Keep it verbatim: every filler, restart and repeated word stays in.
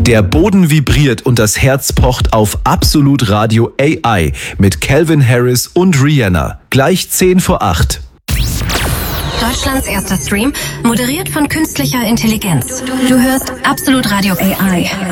Der Boden vibriert und das Herz pocht auf Absolut Radio A I mit Calvin Harris und Rihanna. Gleich zehn vor acht. Deutschlands erster Stream, moderiert von künstlicher Intelligenz. Du hörst Absolut Radio A I.